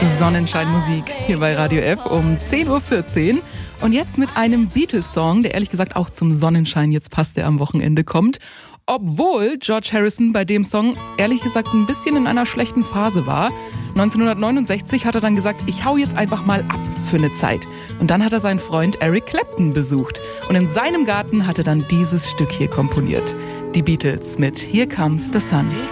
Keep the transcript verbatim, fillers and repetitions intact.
Sonnenscheinmusik hier bei Radio F um zehn Uhr vierzehn. Und jetzt mit einem Beatles-Song, der ehrlich gesagt auch zum Sonnenschein jetzt passt, der am Wochenende kommt. Obwohl George Harrison bei dem Song ehrlich gesagt ein bisschen in einer schlechten Phase war. neunzehnhundertneunundsechzig hat er dann gesagt, ich hau jetzt einfach mal ab für eine Zeit. Und dann hat er seinen Freund Eric Clapton besucht. Und in seinem Garten hat er dann dieses Stück hier komponiert. Die Beatles mit Here Comes the Sun.